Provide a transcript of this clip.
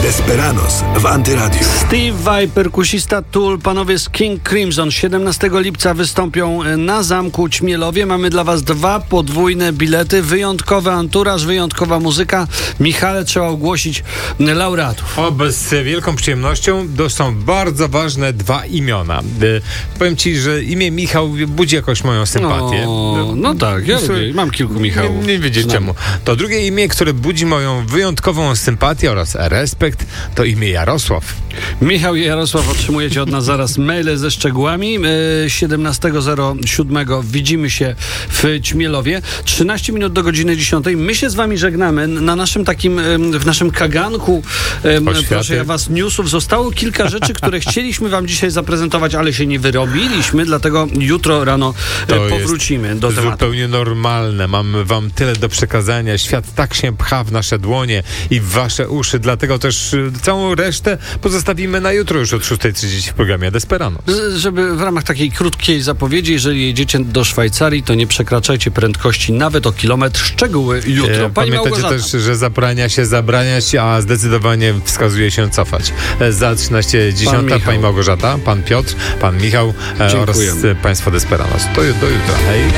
Desperados w Antyradiu. Steve Vai, perkusista Tool, panowie z King Crimson 17 lipca wystąpią na Zamku Ćmielowie. Mamy dla was 2 podwójne bilety, wyjątkowy anturaż, wyjątkowa muzyka. Michale, trzeba ogłosić laureatów. Z wielką przyjemnością. To są bardzo ważne 2 imiona. Powiem ci, że imię Michał budzi jakoś moją sympatię. No tak, ja lubię. Mam kilku Michałów. Nie wiedzieć czemu. To drugie imię, które budzi moją wyjątkową sympatię oraz respekt, to imię Jarosław. Michał i Jarosław, otrzymujecie od nas zaraz maile ze szczegółami. 17.07 widzimy się w Ćmielowie. 13 minut do godziny 10. My się z wami żegnamy. Na naszym takim, w naszym kaganku, proszę ja was, newsów zostało kilka rzeczy, które chcieliśmy wam dzisiaj zaprezentować, ale się nie wyrobiliśmy, dlatego jutro rano powrócimy do tematu. Zupełnie normalne. Mamy wam tyle do przekazania. Świat tak się pcha w nasze dłonie i w wasze uszy, dlatego też całą resztę pozostawimy na jutro już od 6:30 w programie Desperados. Żeby w ramach takiej krótkiej zapowiedzi, jeżeli jedziecie do Szwajcarii, to nie przekraczajcie prędkości nawet o kilometr. Szczegóły jutro. Pani Pamiętajcie Małgorzata. też, że zabraniać, a zdecydowanie wskazuje się cofać. Za 13:10 pani Małgorzata, pan Piotr, pan Michał oraz państwo Desperados. Do jutra. Hej.